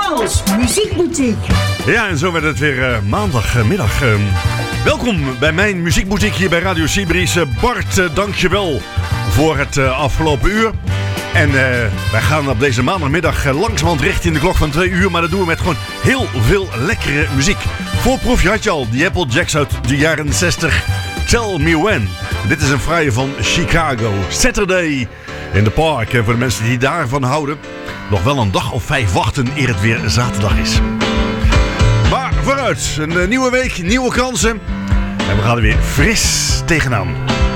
Charles Muziekboutique. Ja, en zo werd het weer maandagmiddag. Welkom bij mijn muziekboutique hier bij Radio Sibris. Bart, dankjewel voor het afgelopen uur. En wij gaan op deze maandagmiddag langzamerhand richting de klok van 2 uur. Maar dat doen we met gewoon heel veel lekkere muziek. Voorproefje had je al, die Applejacks uit de jaren 60. Tell Me When. Dit is een fraaie van Chicago. Saturday in the Park. En voor de mensen die daarvan houden, nog wel een dag of 5 wachten eer het weer zaterdag is. Maar vooruit, een nieuwe week, nieuwe kansen. En we gaan er weer fris tegenaan.